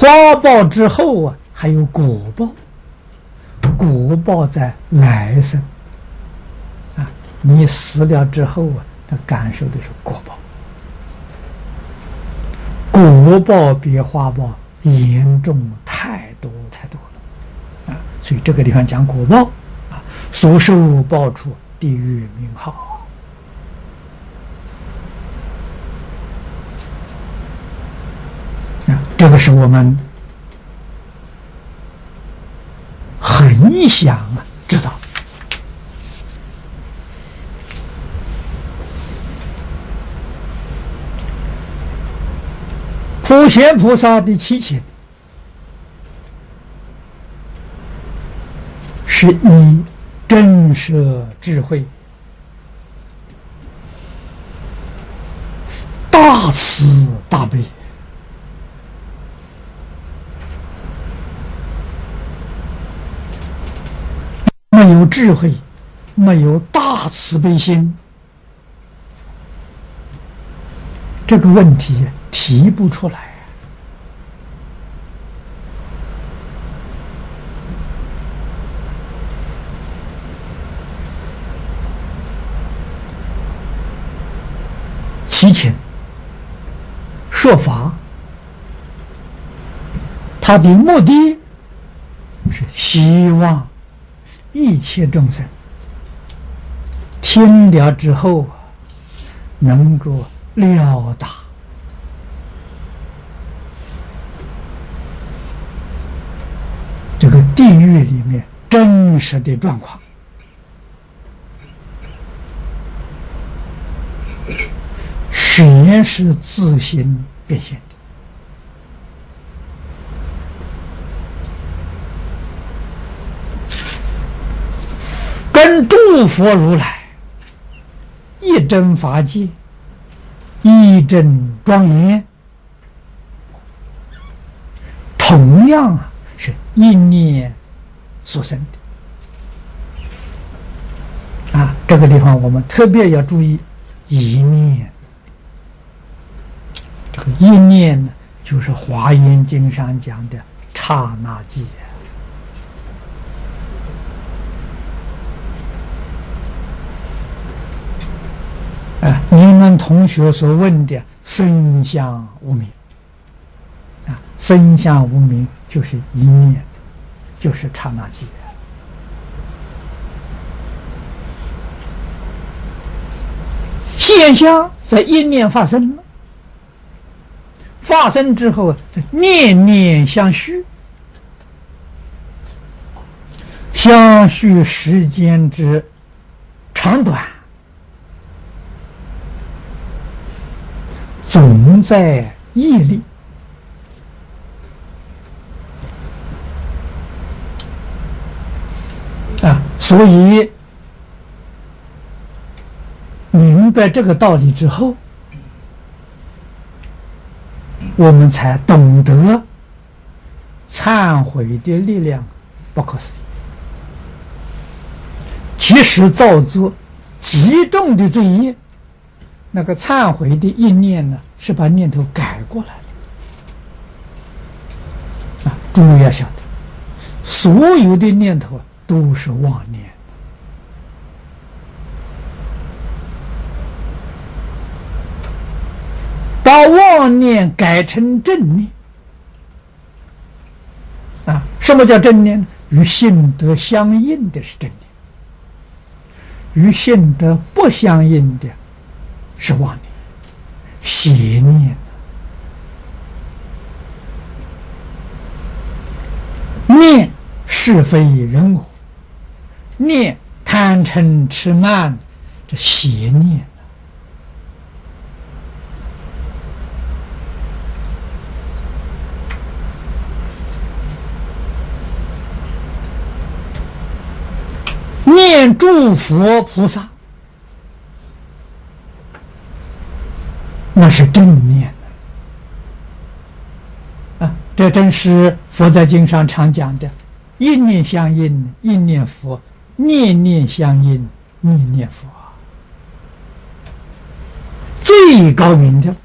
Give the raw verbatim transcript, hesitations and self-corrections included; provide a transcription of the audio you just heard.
花报之后啊，还有果报，果报在来生啊，你死了之后啊，他感受的是果报，果报比花报严重太多太多了啊！所以这个地方讲果报啊，所受报处，地狱名号。这个是我们很想啊知道。普贤菩萨的七情是以真实智慧、大慈大悲。没有智慧，没有大慈悲心，这个问题提不出来。七情说法，它的目的是希望一切众生听了之后能够了达这个地狱里面真实的状况，全是自行变现的。跟诸佛如来一真法界，一真庄严，同样啊是一念所生的啊。这个地方我们特别要注意一念。这个一念呢，就是《华严经》上讲的刹那即。啊，你们同学所问的生相无明啊，生相无明就是一念，就是刹那即。现象在一念发生了，发生之后念念相续，相续时间之长短，总在业力。啊，所以明白这个道理之后，我们才懂得忏悔的力量不可思议。即使造作极重的罪业，那个忏悔的一念呢，是把念头改过来了。啊，诸位要晓得，所有的念头都是妄念，把妄念改成正念。啊，什么叫正念？与性德相应的是正念，与性德不相应的是妄念、邪念。念是非人我，念贪嗔痴慢，这邪念。念诸佛菩萨，那是正念啊！这正是佛在经上常讲的“一念相应，一念佛；念念相应，念念佛”。最高明的